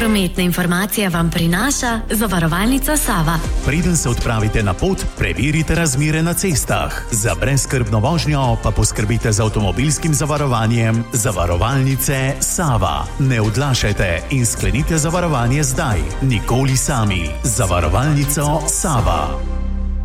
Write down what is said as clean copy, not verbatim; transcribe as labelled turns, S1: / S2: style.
S1: Prometne informacije vam prinaša Zavarovalnica Sava.
S2: Preden se odpravite na pot, preverite razmere na cestah. Za brezskrbno vožnjo pa poskrbite z avtomobilskim zavarovanjem Zavarovalnice Sava. Ne odlašajte in sklenite zavarovanje zdaj. Nikoli sami. Zavarovalnico Sava.